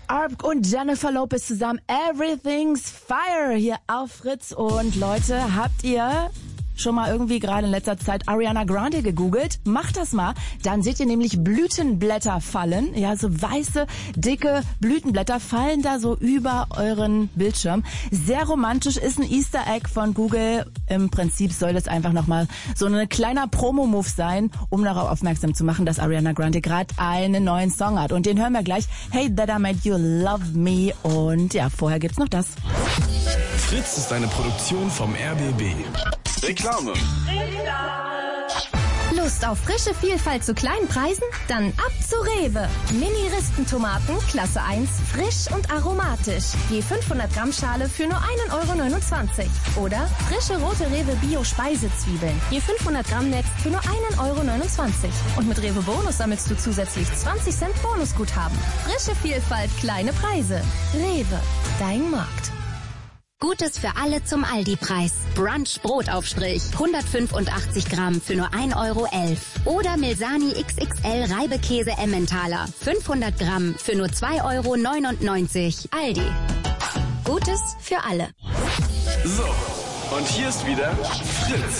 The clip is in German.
Arp und Jennifer Lopez zusammen. Everything's Fire hier auf Fritz. Und Leute, habt ihr schon mal irgendwie gerade in letzter Zeit Ariana Grande gegoogelt? Macht das mal. Dann seht ihr nämlich Blütenblätter fallen. Ja, so weiße, dicke Blütenblätter fallen da so über euren Bildschirm. Sehr romantisch, ist ein Easter Egg von Google. Im Prinzip soll das einfach nochmal so ein kleiner Promo-Move sein, um darauf aufmerksam zu machen, dass Ariana Grande gerade einen neuen Song hat. Und den hören wir gleich. Hey, That I Made You Love Me. Und ja, vorher gibt's noch das. Fritz ist eine Produktion vom RBB. Reklame. Lust auf frische Vielfalt zu kleinen Preisen? Dann ab zu Rewe. Mini-Ristentomaten, Klasse 1, frisch und aromatisch. Je 500 Gramm Schale für nur 1,29 €. Oder frische rote Rewe Bio-Speisezwiebeln. Je 500 Gramm Netz für nur 1,29 €. Und mit Rewe Bonus sammelst du zusätzlich 20 Cent Bonusguthaben. Frische Vielfalt, kleine Preise. Rewe, dein Markt. Gutes für alle zum Aldi-Preis. Brunch Brotaufstrich, 185 Gramm für nur 1,11 €. Oder Milsani XXL Reibekäse Emmentaler, 500 Gramm für nur 2,99 €. Aldi. Gutes für alle. So, und hier ist wieder Fritz.